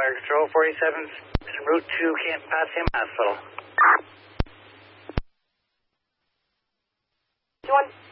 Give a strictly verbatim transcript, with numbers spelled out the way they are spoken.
Fire Control, forty-seven, route to Camp Potsdam Hospital. two one.